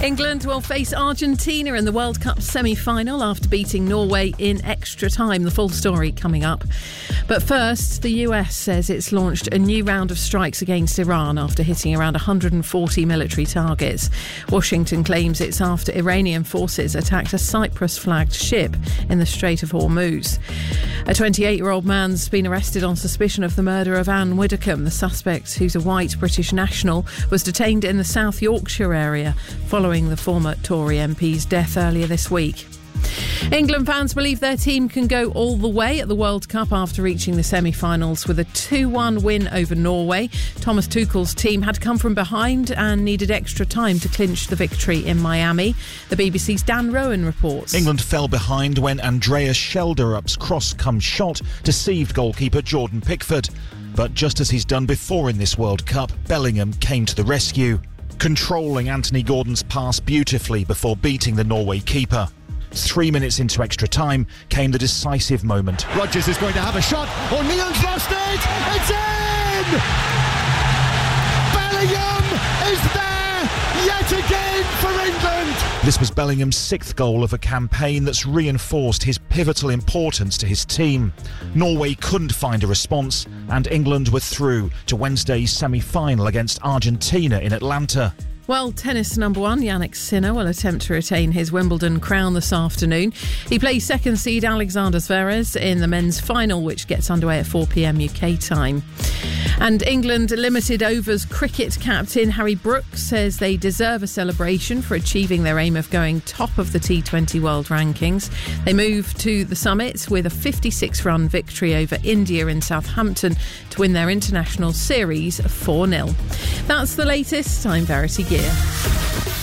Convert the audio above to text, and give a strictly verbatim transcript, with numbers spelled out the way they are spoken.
England will face Argentina in the World Cup semi-final after beating Norway in extra time. The full story coming up. But first, the U S says it's launched a new round of strikes against Iran after hitting around one hundred forty military targets. Washington claims it's after Iranian forces attacked a Cyprus-flagged ship in the Strait of Hormuz. A twenty-eight-year-old man's been arrested on suspicion of the murder of Anne Widdecombe. The suspect, who's a white British national, was detained in the South Yorkshire area following the former Tory M P's death earlier this week. England fans believe their team can go all the way at the World Cup after reaching the semi-finals with a two one win over Norway. Thomas Tuchel's team had come from behind and needed extra time to clinch the victory in Miami. The B B C's Dan Rowan reports. England fell behind when Andreas Schelderup's cross-come shot deceived goalkeeper Jordan Pickford. But just as he's done before in this World Cup, Bellingham came to the rescue, controlling Anthony Gordon's pass beautifully before beating the Norway keeper. Three minutes into extra time came the decisive moment. Rodgers is going to have a shot. O'Neill's lost it. It's in! Bellingham is there yet again for England. This was Bellingham's sixth goal of a campaign that's reinforced his pivotal importance to his team. Norway couldn't find a response, and England were through to Wednesday's semi-final against Argentina in Atlanta. Well, tennis number one, Jannik Sinner, will attempt to retain his Wimbledon crown this afternoon. He plays second seed Alexander Zverev in the men's final, which gets underway at four p.m. U K time. And England limited overs cricket captain Harry Brooks says they deserve a celebration for achieving their aim of going top of the T twenty World Rankings. They move to the summit with a fifty-six run victory over India in Southampton to win their international series four nil. That's the latest. I'm Verity Gear.